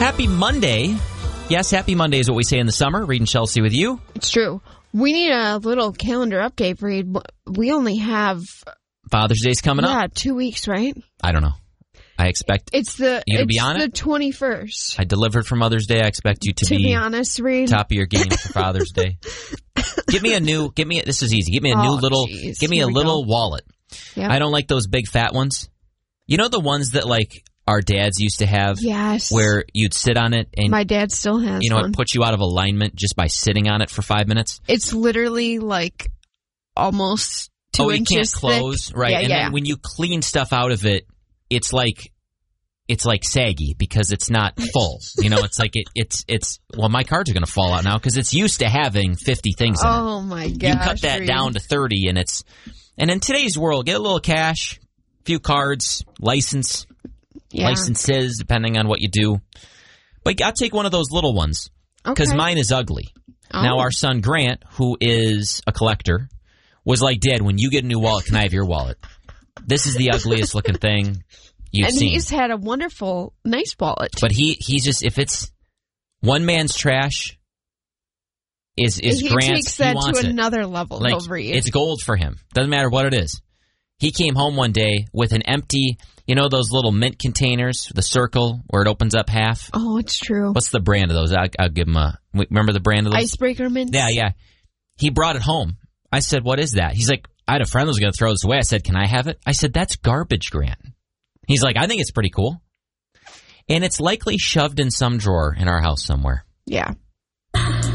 Happy Monday. Yes, happy Monday is what we say in the summer. Reed and Chelsea with you. It's true. We need a little calendar update, Reed. We only have... Father's Day's coming up. Yeah, 2 weeks, right? I don't know. I expect you to be on it. It's the 21st. I delivered for Mother's Day. I expect you to be honest, Reed. Top of your game for Father's Day. This is easy. Give me a little wallet. Yep. I don't like those big fat ones. You know the ones that like our dads used to have? Yes. Where you'd sit on it and my dad still has one. It puts you out of alignment just by sitting on it for 5 minutes. It's literally like almost 2 inches you can't close, thick. right? Yeah, Then when you clean stuff out of it, it's like saggy because it's not full. It's like well, my cards are going to fall out now because it's used to having 50 things in it. Oh my gosh. You cut that down to 30 and in today's world, get a little cash, a few cards, licenses, depending on what you do. But I'll take one of those little ones because mine is ugly. Oh. Now, our son Grant, who is a collector, was like, Dad, when you get a new wallet, can I have your wallet? This is the ugliest looking thing you've seen. And he's had a wonderful, nice wallet. But he's just, if it's one man's trash, is Grant's. He takes that to another level over you. It's gold for him. Doesn't matter what it is. He came home one day with an empty, those little mint containers, the circle where it opens up half? Oh, it's true. What's the brand of those? I'll give him remember the brand of those? Icebreaker mints? Yeah. He brought it home. I said, what is that? He's like, I had a friend who was going to throw this away. I said, can I have it? I said, that's garbage, Grant. He's like, I think it's pretty cool. And it's likely shoved in some drawer in our house somewhere. Yeah.